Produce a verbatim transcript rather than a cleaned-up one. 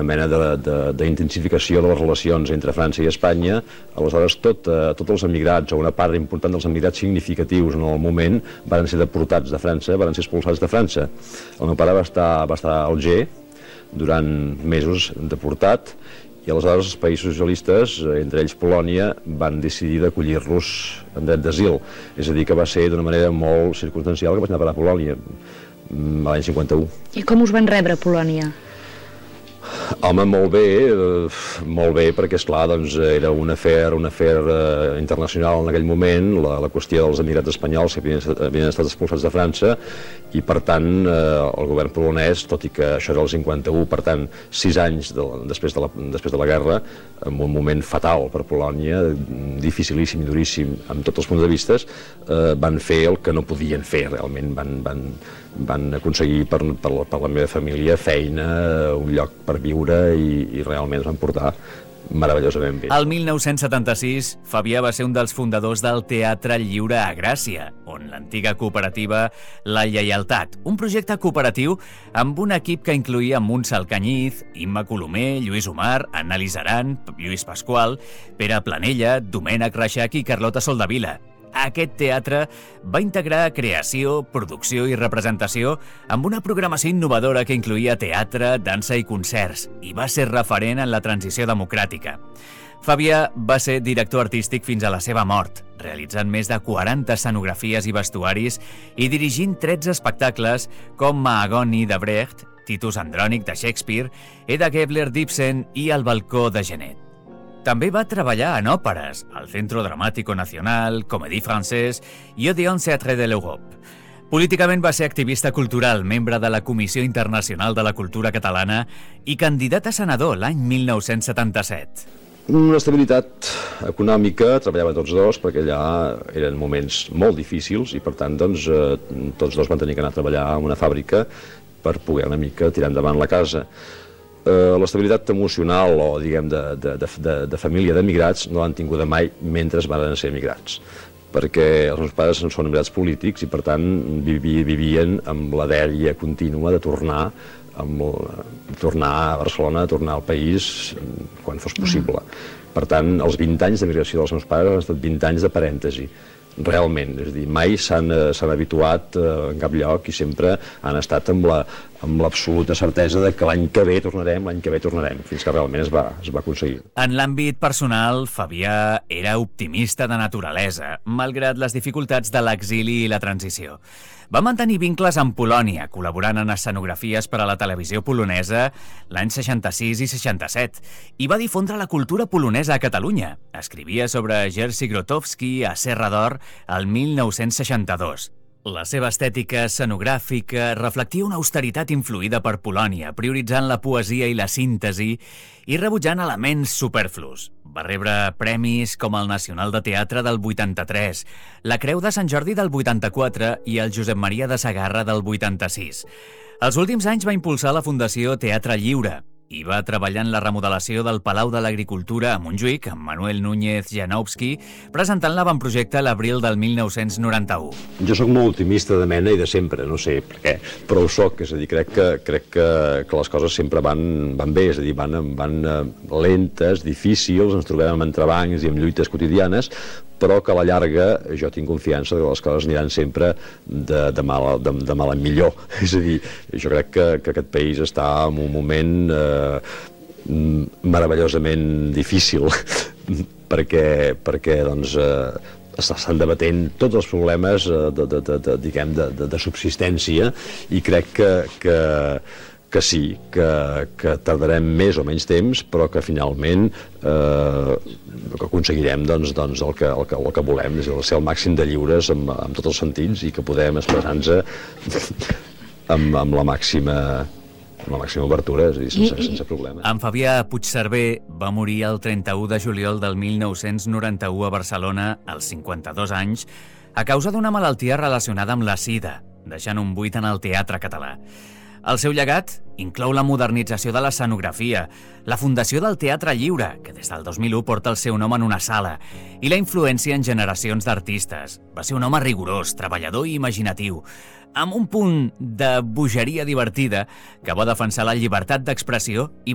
mena d'intensificació de, de, de les relacions entre França i Espanya. Aleshores, tot, eh, tots els emigrats, o una part important dels emigrats significatius en el moment, van ser deportats de França, van ser expulsats de França. El meu pare va estar, va estar a Alger durant mesos deportat, i aleshores els països socialistes, entre ells Polònia, van decidir d'acollir-los en dret d'asil. És a dir, que va ser d'una manera molt circumstancial que vaig anar a parar a Polònia l'any cinquanta-u. I com us van rebre a Polònia? Home, molt bé, eh, molt bé, perquè, esclar, doncs, era un afer, un afer eh, internacional en aquell moment, la, la qüestió dels emigrats espanyols que havien, havien estat expulsats de França, i, per tant, eh, el govern polonès, tot i que això era el cinquanta-u, per tant, sis anys de, després, de la, després de la guerra, en un moment fatal per Polònia, dificilíssim i duríssim, amb tots els punts de vista, eh, van fer el que no podien fer, realment, van... van van aconseguir per, per, la, per la meva família feina, un lloc per viure, i, i realment es van portar meravellosament bé. El mil nou-cents setanta-sis, Fabià va ser un dels fundadors del Teatre Lliure a Gràcia, on l'antiga cooperativa La Lleialtat, un projecte cooperatiu amb un equip que incloïa Montse Alcanyiz, Imma Colomer, Lluís Omar, Anna Lizaran, Lluís Pasqual, Pere Planella, Domènec Reixac i Carlota Soldevila. Aquest teatre va integrar creació, producció i representació amb una programació innovadora que incloïa teatre, dansa i concerts, i va ser referent en la transició democràtica. Fabià va ser director artístic fins a la seva mort, realitzant més de quaranta escenografies i vestuaris i dirigint tretze espectacles com Mahagoni de Brecht, Titus Andrònic de Shakespeare, Eda Gebler d'Ibsen i El balcó de Genet. També va treballar en òperes, al Centro Dramático Nacional, Comédie Française i Odeon Théâtre de l'Europe. Políticament va ser activista cultural, membre de la Comissió Internacional de la Cultura Catalana i candidat a senador l'any mil nou-cents setanta-set. Una estabilitat econòmica, treballaven tots dos, perquè allà eren moments molt difícils i, per tant, doncs, eh, tots dos van tenir que anar a treballar en una fàbrica per poder una mica tirar endavant la casa. Uh, l'estabilitat emocional o, diguem, de, de, de, de família d'emigrats no l'han tinguda mai mentre van ser emigrats, perquè els meus pares són emigrats polítics i, per tant, vivi, vivien amb la dèria contínua de tornar, amb, tornar a Barcelona, tornar al país quan fos possible. Per tant, els vint anys d'emigració dels meus pares han estat vint anys de parèntesi, realment, és a dir, mai s'han habituat eh, en cap lloc i sempre han estat amb la amb l'absoluta certesa de que l'any que ve tornarem, l'any que ve tornarem, fins que realment es va, es va aconseguir. En l'àmbit personal, Fabià era optimista de naturalesa, malgrat les dificultats de l'exili i la transició. Va mantenir vincles amb Polònia, col·laborant en escenografies per a la televisió polonesa l'any seixanta-sis i seixanta-set, i va difondre la cultura polonesa a Catalunya. Escrivia sobre Jerzy Grotowski a Serra d'Or el mil nou-cents seixanta-dos. La seva estètica escenogràfica reflectia una austeritat influïda per Polònia, prioritzant la poesia i la síntesi i rebutjant elements superflus. Va rebre premis com el Nacional de Teatre del vuitanta-tres, la Creu de Sant Jordi del vuitanta-quatre i el Josep Maria de Sagarra del vuitanta-sis. Els últims anys va impulsar la Fundació Teatre Lliure i va treballar en la remodelació del Palau de l'Agricultura a Montjuïc amb Manuel Núñez Janowski, presentant l'avantprojecte a l'abril del mil nou-cents noranta-u. Jo sóc molt optimista de mena i de sempre, no sé per què, però ho soc, és a dir, crec que, crec que, que les coses sempre van, van bé, és a dir, van, van lentes, difícils, ens trobem amb entrebancs i amb lluites quotidianes, però que a la llarga jo tinc confiança que les coses aniran sempre de, de, mal, de, de mal en millor. És a dir, jo crec que, que aquest país està en un moment eh, meravellosament difícil perquè, perquè doncs, eh, estan debatent tots els problemes eh, de, de, de, de, diguem, de, de, de subsistència, i crec que, que que sí, que, que tardarem més o menys temps, però que finalment eh, que aconseguirem doncs, doncs el, que, el, que, el que volem, és ser el màxim de lliures en, en tots els sentits i que podem expressar-nos amb, amb la màxima amb la màxima obertura, és a dir, sense, sense problema. En Fabià Puigcerver va morir el trenta-u de juliol del mil nou-cents noranta-u a Barcelona, als cinquanta-dos anys, a causa d'una malaltia relacionada amb la sida, deixant un buit en el teatre català. El seu llegat inclou la modernització de l'escenografia, la fundació del Teatre Lliure, que des del dos mil u porta el seu nom en una sala, i la influència en generacions d'artistes. Va ser un home rigorós, treballador i imaginatiu, amb un punt de bogeria divertida que va defensar la llibertat d'expressió i